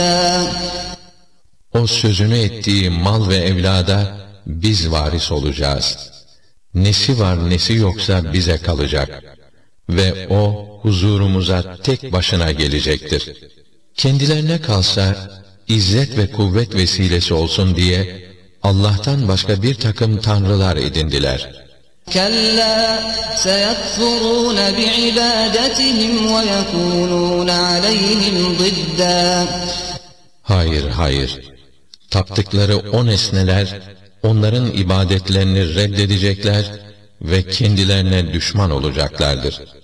O sözünü ettiği mal ve evlada biz varis olacağız. Nesi var nesi yoksa bize kalacak. Ve o huzurumuza tek başına gelecektir. Kendilerine kalsa izzet ve kuvvet vesilesi olsun diye Allah'tan başka bir takım tanrılar edindiler. كَلَّا سَيَكْفُرُونَ بِعِبَادَتِهِمْ وَيَكُونُونَ عَلَيْهِمْ ضِدًّا Hayır, hayır. Taptıkları o nesneler, onların ibadetlerini reddedecekler ve kendilerine düşman olacaklardır.